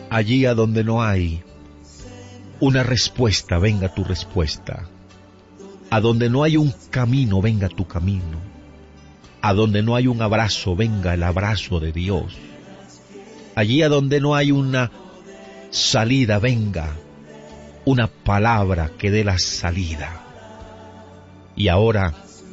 Allí a donde no hay una respuesta, venga tu respuesta. A donde no hay un camino, venga tu camino. A donde no hay un abrazo, venga el abrazo de Dios. Allí a donde no hay una salida, venga una palabra que dé la salida. Y ahora,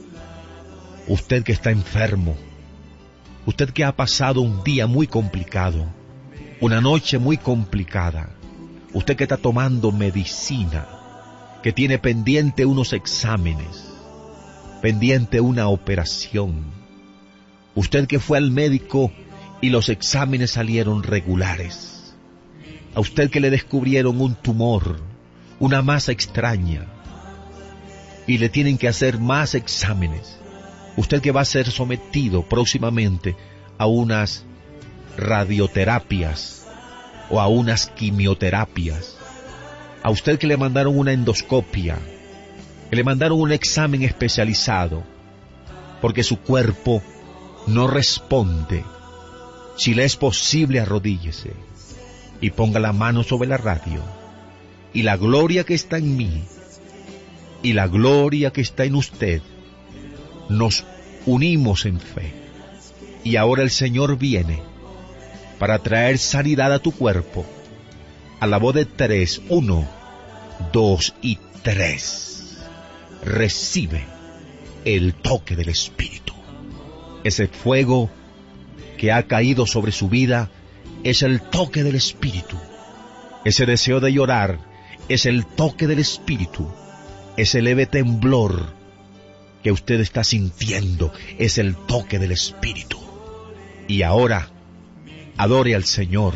usted que está enfermo, usted que ha pasado un día muy complicado, una noche muy complicada, usted que está tomando medicina, que tiene pendiente unos exámenes, pendiente una operación, usted que fue al médico y los exámenes salieron regulares, a usted que le descubrieron un tumor, una masa extraña, y le tienen que hacer más exámenes, usted que va a ser sometido próximamente a unas radioterapias o a unas quimioterapias, a usted que le mandaron una endoscopia, que le mandaron un examen especializado, porque su cuerpo no responde. Si le es posible, arrodíllese y ponga la mano sobre la radio, y la gloria que está en mí y la gloria que está en usted, nos unimos en fe. Y ahora el Señor viene para traer sanidad a tu cuerpo. A la voz de 3, 1, 2 y 3. Recibe el toque del Espíritu. Ese fuego que ha caído sobre su vida es el toque del Espíritu. Ese deseo de llorar es el toque del Espíritu. Ese leve temblor que usted está sintiendo es el toque del Espíritu. Y ahora, adore al Señor.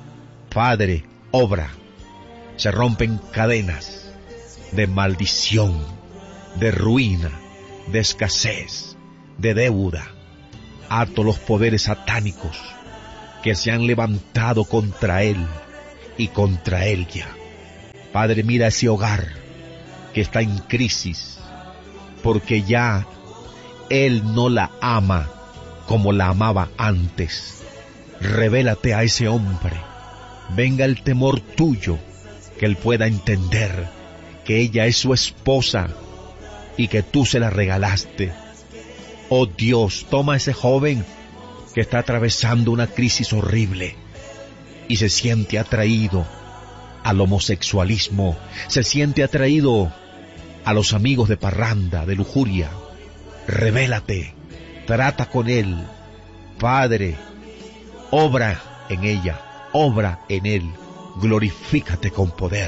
Padre, obra. Se rompen cadenas de maldición, de ruina, de escasez, de deuda. Harto los poderes satánicos que se han levantado contra él y contra ella. Padre, mira ese hogar que está en crisis, porque ya él no la ama como la amaba antes. Revélate a ese hombre. Venga el temor tuyo, que él pueda entender que ella es su esposa y que tú se la regalaste. Oh Dios, toma a ese joven que está atravesando una crisis horrible y se siente atraído al homosexualismo, se siente atraído a los amigos de parranda, de lujuria. Revélate, trata con él. Padre, obra en ella, obra en él, glorifícate con poder.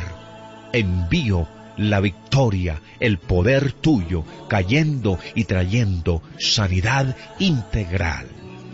Envío la victoria, el poder tuyo, cayendo y trayendo sanidad integral.